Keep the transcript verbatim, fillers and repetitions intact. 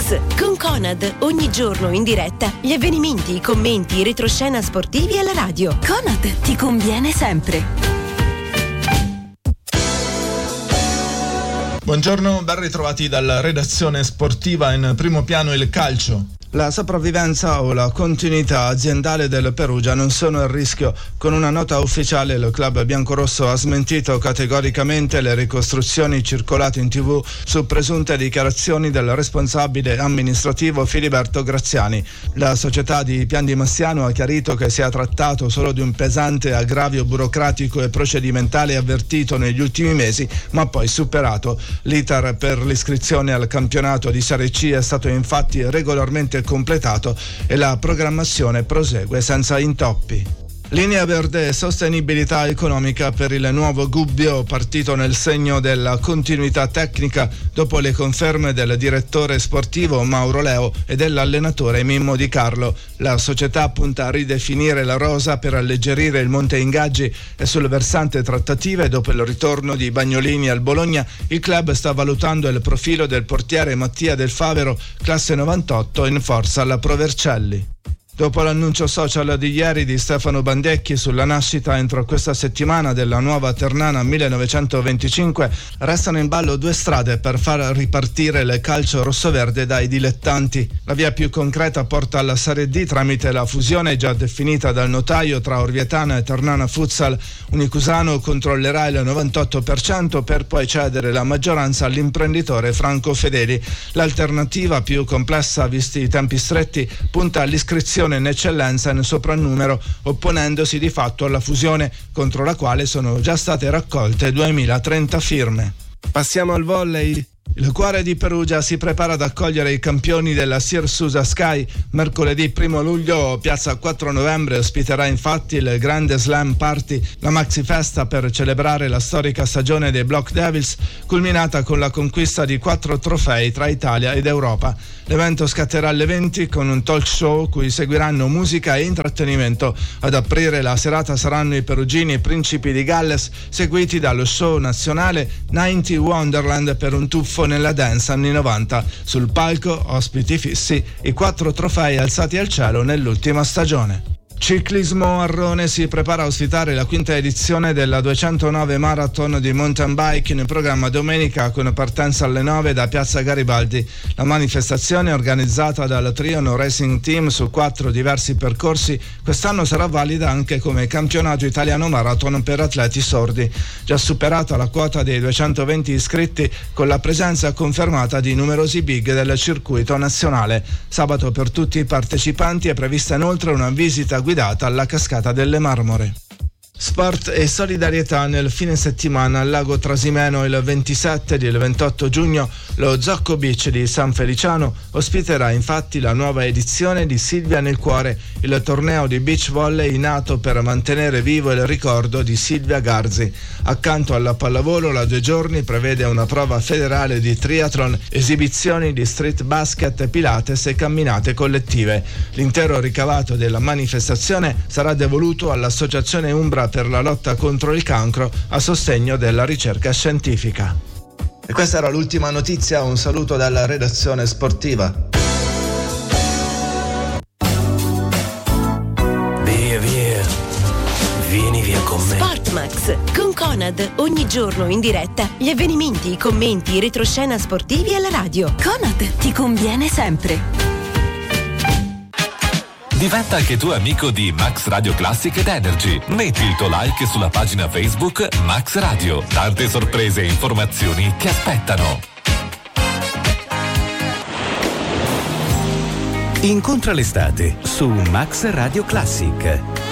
Max con Conad, ogni giorno in diretta gli avvenimenti, i commenti, i retroscena sportivi alla radio. Conad ti conviene sempre. Buongiorno, ben ritrovati dalla redazione sportiva. In primo piano il calcio. La sopravvivenza o la continuità aziendale del Perugia non sono a rischio. Con una nota ufficiale il club biancorosso ha smentito categoricamente le ricostruzioni circolate in tv su presunte dichiarazioni del responsabile amministrativo Filiberto Graziani. La società di Pian di Massiano ha chiarito che si è trattato solo di un pesante aggravio burocratico e procedimentale avvertito negli ultimi mesi, ma poi superato. L'iter per l'iscrizione al campionato di Serie C è stato infatti regolarmente completato e la programmazione prosegue senza intoppi. Linea verde e sostenibilità economica per il nuovo Gubbio, partito nel segno della continuità tecnica dopo le conferme del direttore sportivo Mauro Leo e dell'allenatore Mimmo Di Carlo. La società punta a ridefinire la rosa per alleggerire il monte ingaggi e sul versante trattative, dopo il ritorno di Bagnolini al Bologna, il club sta valutando il profilo del portiere Mattia Del Favero, classe novantotto, in forza alla Pro Vercelli. Dopo l'annuncio social di ieri di Stefano Bandecchi sulla nascita entro questa settimana della nuova Ternana millenovecentoventicinque, restano in ballo due strade per far ripartire il calcio rossoverde dai dilettanti. La via più concreta porta alla Serie D tramite la fusione già definita dal notaio tra Orvietana e Ternana Futsal. Unicusano controllerà il novantotto per cento per poi cedere la maggioranza all'imprenditore Franco Fedeli. L'alternativa, più complessa visti i tempi stretti, punta all'iscrizione in eccellenza nel soprannumero, opponendosi di fatto alla fusione, contro la quale sono già state raccolte duemilatrenta firme. Passiamo al volley. Il cuore di Perugia si prepara ad accogliere i campioni della Sirsusa Sky. Mercoledì primo luglio, piazza quattro novembre, ospiterà infatti il grande slam party, la maxi festa per celebrare la storica stagione dei Block Devils, culminata con la conquista di quattro trofei tra Italia ed Europa. L'evento scatterà alle venti con un talk show cui seguiranno musica e intrattenimento. Ad aprire la serata saranno i perugini Principi di Galles, seguiti dallo show nazionale novanta Wonderland per un tuffo nella dance anni novanta. Sul palco, ospiti fissi, i quattro trofei alzati al cielo nell'ultima stagione. Ciclismo. Arrone si prepara a ospitare la quinta edizione della duecentonove Marathon di mountain bike, in programma domenica con partenza alle nove da Piazza Garibaldi. La manifestazione, organizzata dal Triono Racing Team su quattro diversi percorsi, quest'anno sarà valida anche come campionato italiano marathon per atleti sordi. Già superata la quota dei duecentoventi iscritti, con la presenza confermata di numerosi big del circuito nazionale. Sabato per tutti i partecipanti è prevista inoltre una visita guidata alla Cascata delle Marmore. Sport e solidarietà. Nel fine settimana al Lago Trasimeno, il ventisette ed il ventotto giugno, lo Zocco Beach di San Feliciano ospiterà infatti la nuova edizione di Silvia nel Cuore, il torneo di beach volley nato per mantenere vivo il ricordo di Silvia Garzi. Accanto alla pallavolo, la due giorni prevede una prova federale di triathlon, esibizioni di street basket, pilates e camminate collettive. L'intero ricavato della manifestazione sarà devoluto all'Associazione Umbra per la lotta contro il cancro, a sostegno della ricerca scientifica. E questa era l'ultima notizia. Un saluto dalla redazione sportiva. Via via, vieni via con me. Sportmax con Conad, ogni giorno in diretta gli avvenimenti, i commenti, i retroscena sportivi alla radio. Conad ti conviene sempre. Diventa anche tu amico di Max Radio Classic ed Energy. Metti il tuo like sulla pagina Facebook Max Radio. Tante sorprese e informazioni ti aspettano. Incontra l'estate su Max Radio Classic.